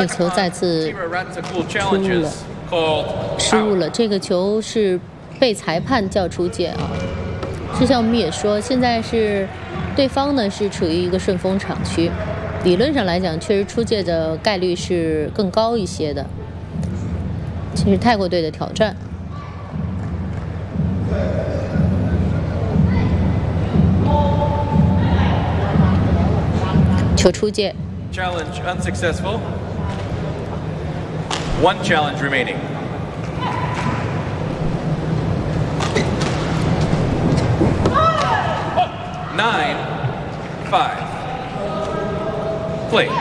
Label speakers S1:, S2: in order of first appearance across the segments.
S1: 这球再次失误了，这个球是被裁判叫出界啊。之前我们也说，现在是对方呢是处于一个顺风场区，理论上来讲，确实出界的概率是更高一些的。这是泰国队的挑战。球出界。
S2: Challenge unsuccessful. One challenge remaining. Nine, 5. Play.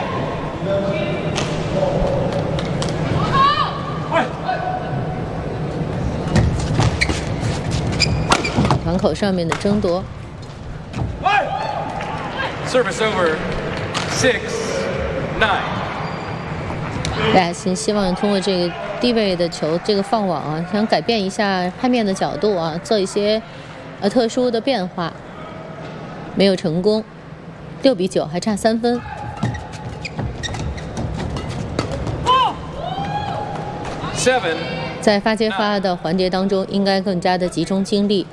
S1: 盘口上面的争夺。
S2: Service over. 6-9。
S1: 戴亚辛希望通过这个低位的球，这个放网啊，想改变一下拍面的角度啊，做一些特殊的变化，没有成功。6-9，还差3分。在发接发的环节当中，应该更加的集中精力。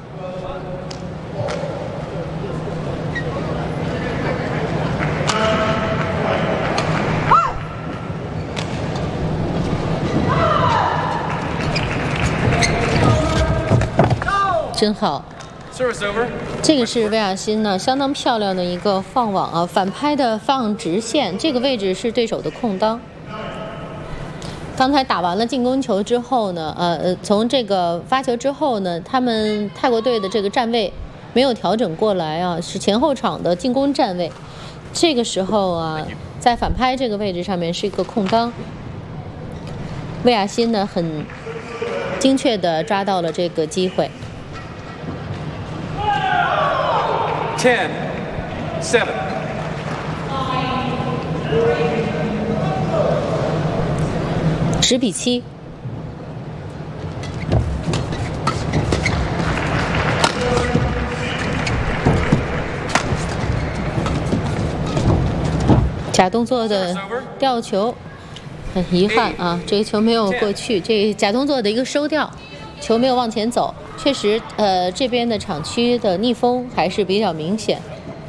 S1: 真好，这个是威亚辛呢，相当漂亮的一个放网啊，反拍的放直线，这个位置是对手的空当。刚才打完了进攻球之后呢，从这个发球之后呢，他们泰国队的这个站位没有调整过来啊，是前后场的进攻站位。这个时候啊，在反拍这个位置上面是一个空当，威亚辛呢很精确地抓到了这个机会。
S2: 10-7。
S1: 10-7。假动作的吊球，很遗憾啊，这个球没有过去。这假动作的一个收吊，球没有往前走。确实，这边的场区的逆风还是比较明显。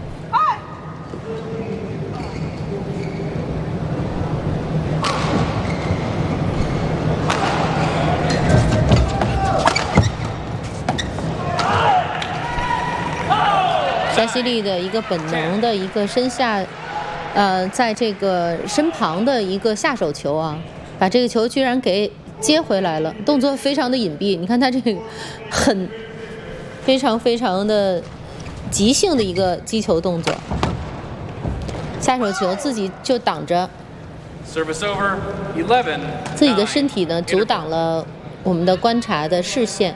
S1: 加西利的一个本能的一个身下，在这个身旁的一个下手球啊，把这个球居然给接回来了，动作非常的隐蔽。你看他这个非常的即兴的一个击球动作，下手球自己就挡着，自己的身体呢阻挡了我们的观察的视线。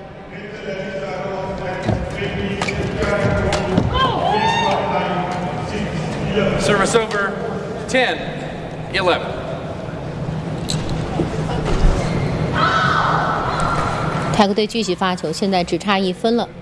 S2: Service over. 10-11。
S1: 泰国队继续发球，现在只差1分了。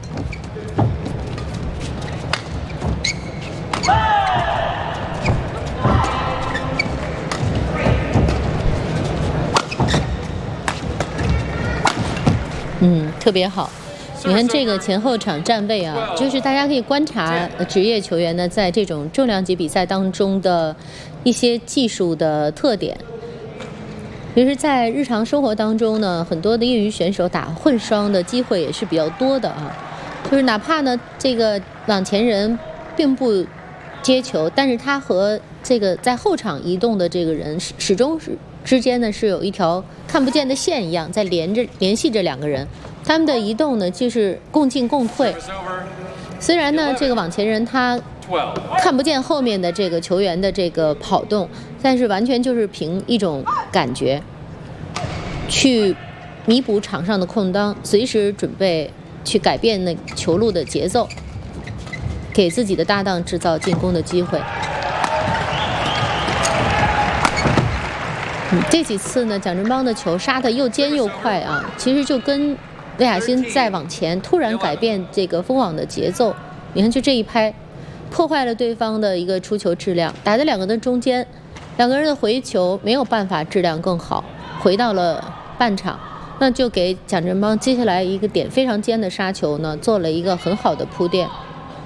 S1: 特别好。你看这个前后场站位啊，就是大家可以观察职业球员呢在这种重量级比赛当中的一些技术的特点。其实，在日常生活当中呢，很多的业余选手打混双的机会也是比较多的啊。就是哪怕呢这个往前人并不接球，但是他和这个在后场移动的这个人始终之间呢是有一条看不见的线一样在联系着两个人。他们的移动呢，就是共进共退。虽然呢，这个往前人他看不见后面的这个球员的这个跑动，但是完全就是凭一种感觉，去弥补场上的空当，随时准备去改变那球路的节奏，给自己的搭档制造进攻的机会。这几次呢，蒋振邦的球杀得又尖又快啊，其实就跟威亚辛再往前突然改变这个封网的节奏，你看就这一拍，破坏了对方的一个出球质量，打在两个人中间， 两个人的回球没有办法质量更好，回到了半场，那就给蒋振邦接下来一个点非常尖的杀球呢做了一个很好的铺垫。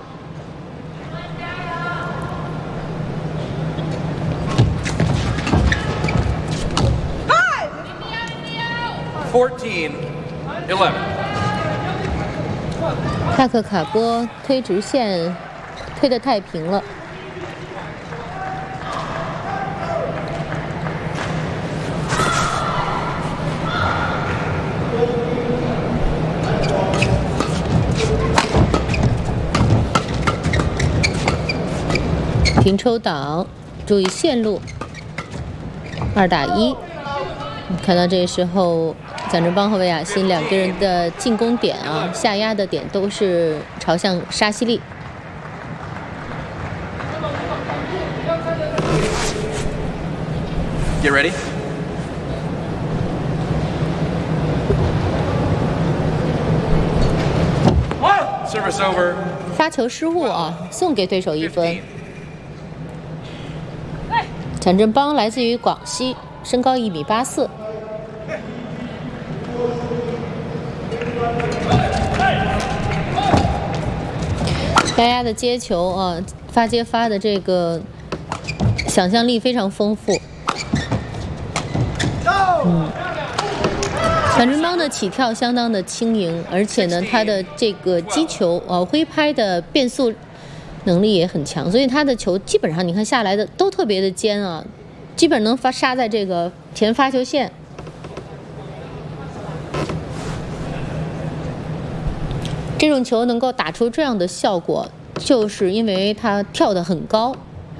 S2: 14-11。
S1: 帕克卡波推直线，推得太平了。平抽挡，注意线路，2打1。看到这时候，蒋振邦和韦亚欣两个人的进攻点啊，下压的点都是朝向沙西利。
S2: Get ready. Service over.
S1: 发球失误啊，送给对手1分。蒋振邦来自于广西，身高1.84米。丫丫的接球啊，发接发的这个想象力非常丰富。蒋振邦的起跳相当的轻盈，而且呢，他的这个击球挥拍的变速能力也很强，所以他的球基本上你看下来的都特别的尖啊，基本能杀在这个前发球线。这种球能够打出这样的效果，就是因为他跳得很高。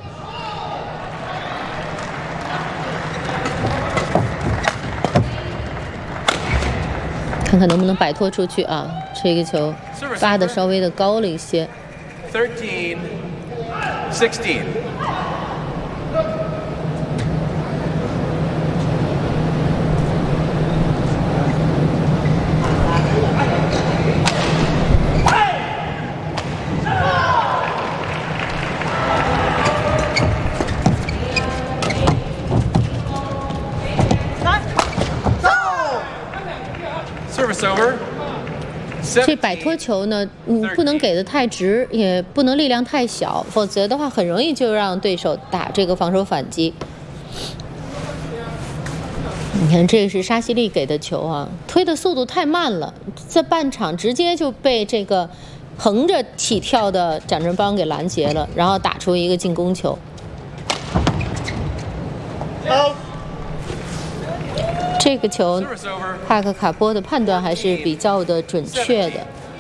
S1: 看看能不能摆脱出去啊！这个球发的稍微的高了一些。
S2: 13-16。
S1: 这摆脱球呢，不能给的太直，也不能力量太小，否则的话很容易就让对手打这个防守反击。你看，这个是沙西利给的球啊，推的速度太慢了，在半场直接就被这个横着起跳的蒋振邦给拦截了，然后打出一个进攻球。这个球，帕克卡波的判断还是比较的准确的。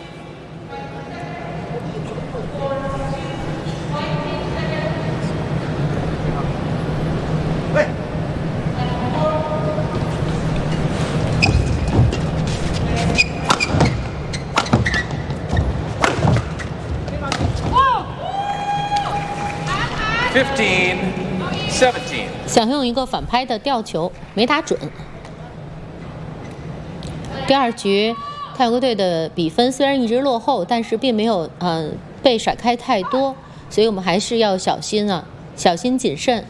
S2: 15-17。
S1: 想用一个反拍的吊球，没打准。第二局，泰国队的比分虽然一直落后，但是并没有被甩开太多，所以我们还是要小心啊，小心谨慎。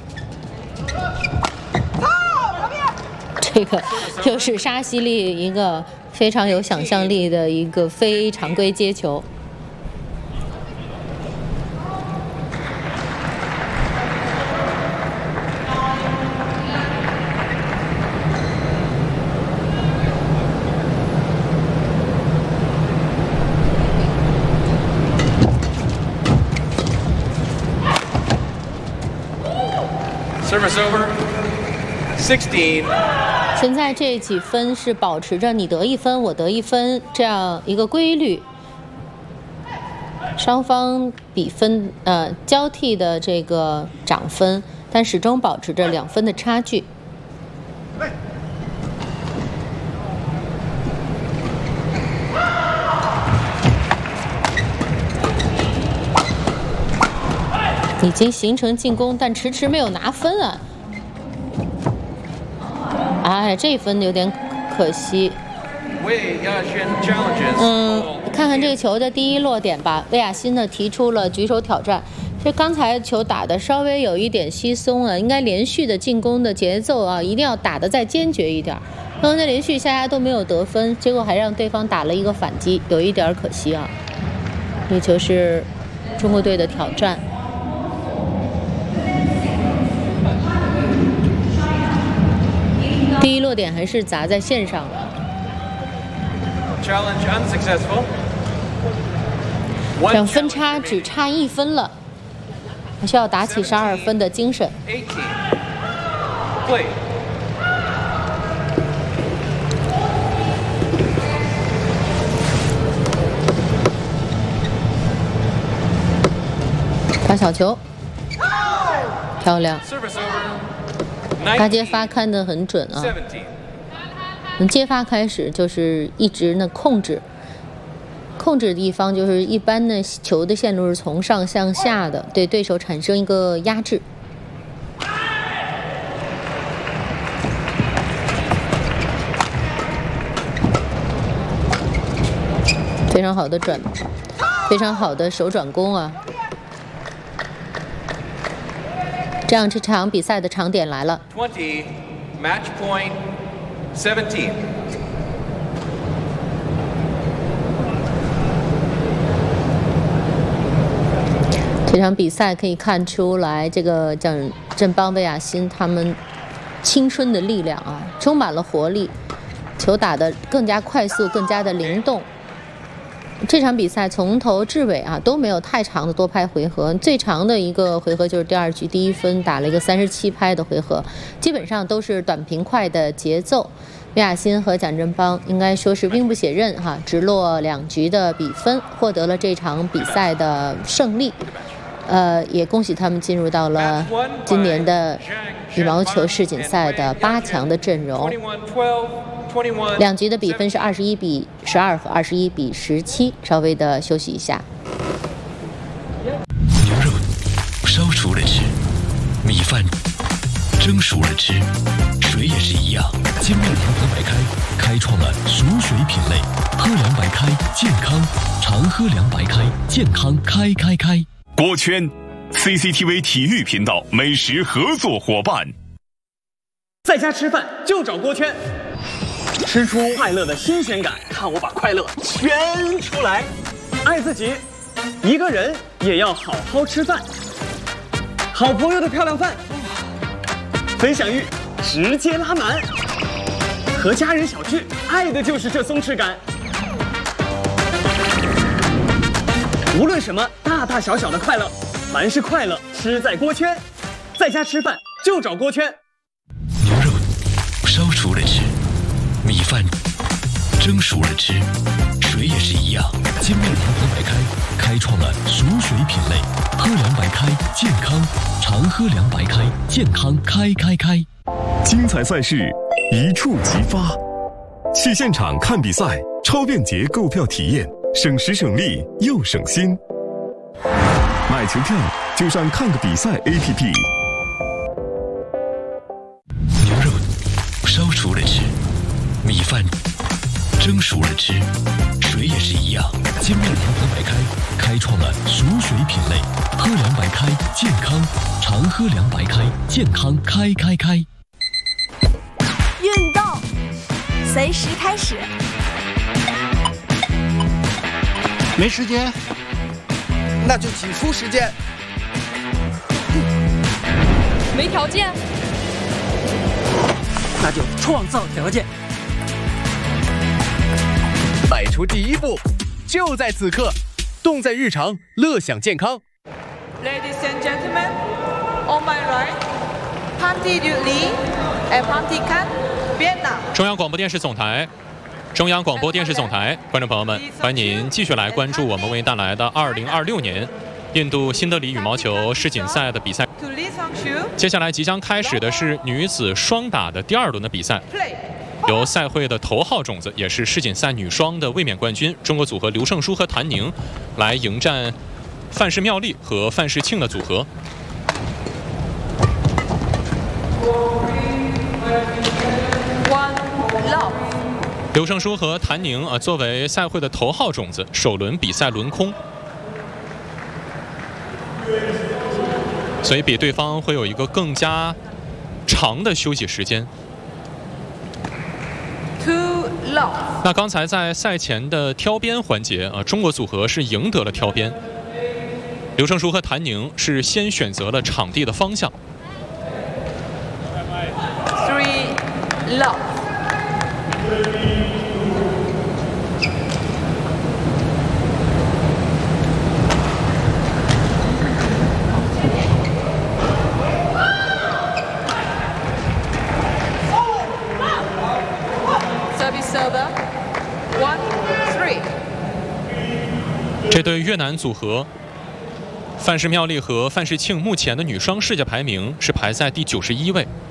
S1: 这个又是沙西利一个非常有想象力的一个非常规接球。
S2: Service over. 16.
S1: 现在这几分是保持着你得1分我得1分这样一个规律，双方比分交替的这个涨分，但始终保持着2分的差距。已经形成进攻，但迟迟没有拿分啊！哎，这一分有点可惜。看看这个球的第一落点吧。魏亚欣呢提出了举手挑战， 这刚才球打的稍微有一点稀松了，应该连续的进攻的节奏啊，一定要打得再坚决一点。刚才连续下来都没有得分，结果还让对方打了一个反击，有一点可惜啊。这球是中国队的挑战。第一落点还是砸在线上了。
S2: Challenge unsuccessful.
S1: 这样分差只差1分了，还需要打起12分的精神。
S2: 18. Play.
S1: 发小球，漂亮。
S2: Service over.
S1: 发接发看得很准啊。
S2: 17.
S1: 从接发开始就是一直呢控制的地方，就是一般的球的线路是从上向下的，对对手产生一个压制。非常好的非常好的手转攻啊！这样这场比赛的长点来了。
S2: 20. Match point. 17.
S1: 这场比赛可以看出来，这个郑邦、魏雅欣他们青春的力量啊，充满了活力，球打得更加快速，更加的灵动。这场比赛从头至尾啊都没有太长的多拍回合，最长的一个回合就是第2局第1分打了一个37拍的回合，基本上都是短平快的节奏。魏雅欣和蒋振邦应该说是兵不血刃哈，直落2局的比分获得了这场比赛的胜利。也恭喜他们进入到了今年的羽毛球世锦赛的8强的阵容。2局的比分是21比12和21比17，稍微的休息一下。
S3: 牛肉烧熟了吃，米饭蒸熟了吃，水也是一样。金麦堂和白开开创了熟水品类，喝凉白开健康，常喝凉白开健康开。
S4: 锅圈 ，CCTV 体育频道美食合作伙伴。
S5: 在家吃饭就找锅圈，吃出快乐的新鲜感，看我把快乐圈出来。爱自己，一个人也要好好吃饭。好朋友的漂亮饭，分享欲直接拉满。和家人小聚，爱的就是这松弛感。无论什么大大小小的快乐，凡是快乐吃在锅圈。在家吃饭就找锅圈。
S3: 牛肉烧熟了吃，米饭蒸熟了吃，水也是一样。金麦堂和白开开创了熟水品类，喝凉白开健康，常喝凉白开健康开。
S4: 精彩赛事一触即发，去现场看比赛，超便捷购票体验，省时省力又省心。买球票就上看个比赛 APP。
S3: 牛肉烧熟了吃，米饭蒸熟了吃，水也是一样。金麦堂和白开开创了熟水品类，喝凉白开健康，常喝凉白开健康开。
S6: 运动随时开始。
S7: 没时间，那就挤出时间。
S6: 没条件，
S7: 那就创造条件。迈出第一步，就在此刻，动在日常，乐享健康。
S8: Ladies and gentlemen, on my right, Party du Li and Party Can, Vietnam。
S9: 中央广播电视总台，观众朋友们，欢迎您继续来关注我们为您带来的2026年印度新德里羽毛球世锦赛的比赛。接下来即将开始的是女子双打的第2轮的比赛，由赛会的头号种子，也是世锦赛女双的卫冕冠军中国组合刘胜书和谭宁来迎战范氏妙丽和范氏庆的组合。刘胜书和谭宁作为赛会的头号种子，首轮比赛轮空。 所以比对方会有一个更加长的休息时间。那刚才在赛前的挑边环节啊，中国组合是赢得了挑边。刘成熟和谭宁是先选择了场地的方向。
S8: 3 love。
S9: 这对越南组合范氏妙丽和范世庆目前的女双世界排名是排在第91位。